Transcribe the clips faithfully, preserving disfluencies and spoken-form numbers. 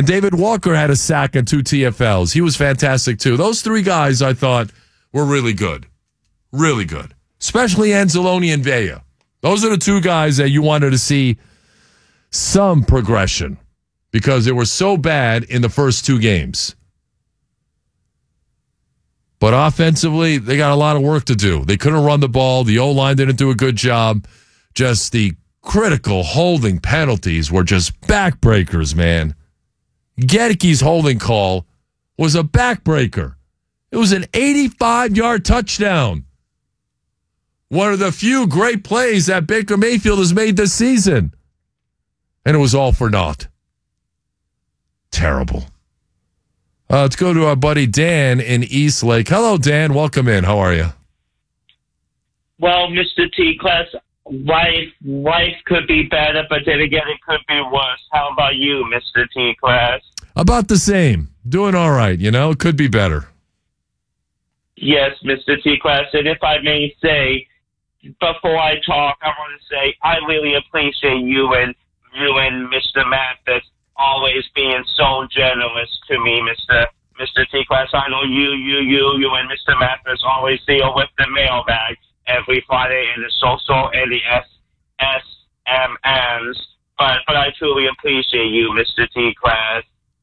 And David Walker had a sack and two T F Ls. He was fantastic, too. Those three guys, I thought, were really good. Really good. Especially Anzalone and Vea. Those are the two guys that you wanted to see some progression because they were so bad in the first two games. But offensively, they got a lot of work to do. They couldn't run the ball. The O-line didn't do a good job. Just the critical holding penalties were just backbreakers, man. Gedicke's holding call was a backbreaker. It was an eighty-five-yard touchdown. One of the few great plays that Baker Mayfield has made this season. And it was all for naught. Terrible. Uh, let's go to our buddy Dan in Eastlake. Hello, Dan. Welcome in. How are you? Well, Mister T-Class, life, life could be better, but then again, it could be worse. How about you, Mister T-Class? About the same. Doing all right, you know? It could be better. Yes, Mister T-Class, and if I may say, before I talk, I want to say I really appreciate you and you and Mister Mathis always being so generous to me, Mister Mister T-Class. I know you, you, you, you and Mister Mathis always deal with the mailbag every Friday and the social and the S S M Ms, but, but I truly appreciate you, Mister T-Class.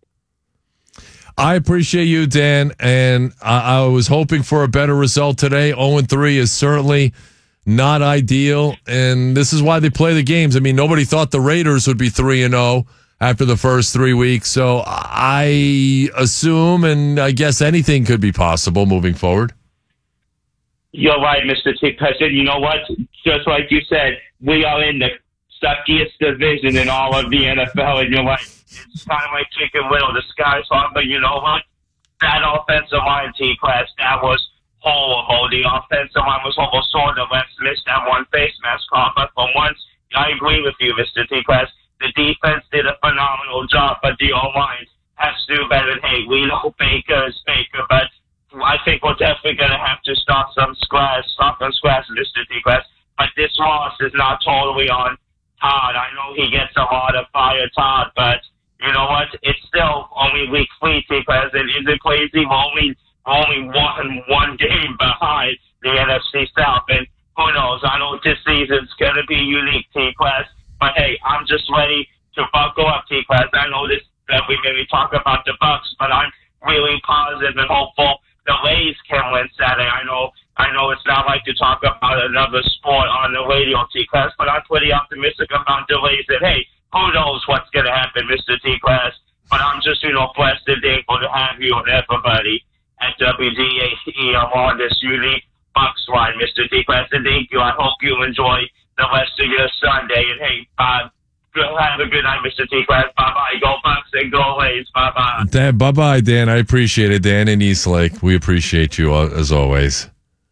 I appreciate you, Dan, and I, I was hoping for a better result today. oh and three is certainly not ideal, and this is why they play the games. I mean, nobody thought the Raiders would be three and oh after the first three weeks, so I assume, and I guess anything could be possible moving forward. You're right, Mister T-Class, and you know what? Just like you said, we are in the suckiest division in all of the N F L, and you're right. It's kind of like Chicken Little. The sky's hot, but you know what? That offensive line, T-Class, that was horrible. The offensive line was almost sort of let's miss that one face mask off. But for once, I agree with you, Mister T-Class. The defense did a phenomenal job, but the O-line has to do better. And hey, we know Baker is Baker, but I think we're definitely going to have to start some scratch, start from scratch, Mister T-Class. But this loss is not totally on Todd. I know he gets a lot of fire, Todd, but you know what? It's still only week three, T-Class. And is it crazy? We're only, only one, one game behind the N F C South. And who knows? I know this season's going to be unique, T-Class. But, hey, I'm just ready to buckle up, T-Class. I know this that we maybe talk about the Bucs, but I'm really positive and hopeful the Rays can win Saturday. I know I know it's not like to talk about another sport on the radio, T-Class, but I'm pretty optimistic about the Rays. And, hey, who knows what's going to happen, Mister T-Class. But I'm just, you know, blessed and thankful to have you and everybody at W D A E on this unique Bucs line, Mister T-Class. And thank you. I hope you enjoy the rest of your Sunday. And, hey, uh, have a good night, Mister T-Class. Bye-bye. Go Bucs and go Rays. Bye-bye. Dan, bye-bye, Dan. I appreciate it. Dan in Eastlake. We appreciate you, uh, as always.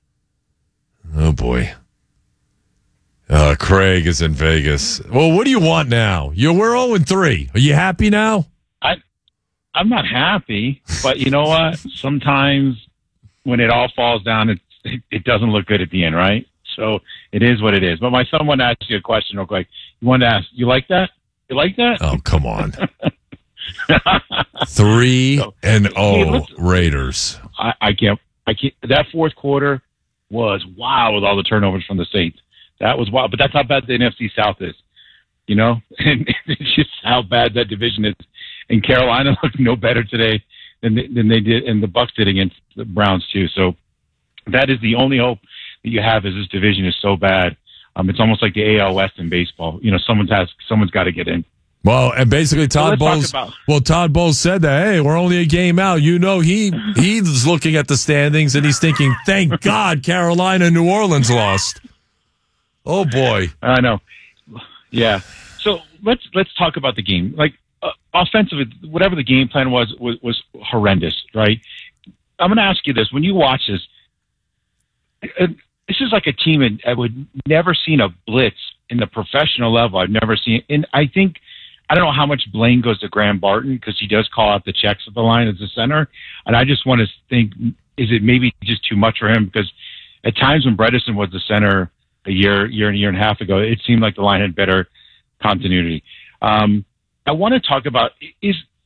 Oh, boy. Uh, Craig is in Vegas. Well, what do you want now? You're, we're oh and three. Are you happy now? I, I'm not happy, but you know what? Sometimes when it all falls down, it, it, it doesn't look good at the end, right? So it is what it is. But my son wanted to ask you a question real quick. You wanted to ask, you like that? You like that? Oh, come on. Three so, and oh Raiders. I, I can't. I can't. That fourth quarter was wild with all the turnovers from the Saints. That was wild, but that's how bad the N F C South is, you know? And it's just how bad that division is. And Carolina looked no better today than they, than they did, and the Bucs did against the Browns too. So that is the only hope that you have is this division is so bad. Um, it's almost like the A L West in baseball. You know, someone's has someone's got to get in. Well, and basically Todd so Bowles. About- well, Todd Bowles said that. Hey, we're only a game out. You know, he he's looking at the standings and he's thinking, "Thank God, Carolina and New Orleans lost." Oh boy, I know. Yeah. So let's let's talk about the game. Like uh, offensively, whatever the game plan was, was was horrendous, right? I'm going to ask you this: when you watch this, uh, this is like a team that I would never seen a blitz in the professional level. I've never seen, and I think I don't know how much blame goes to Graham Barton because he does call out the checks at the line as a center, and I just want to think: is it maybe just too much for him? Because at times when Bredesen was the center a year, year and a year and a half ago, it seemed like the line had better continuity. Um, I want to talk about is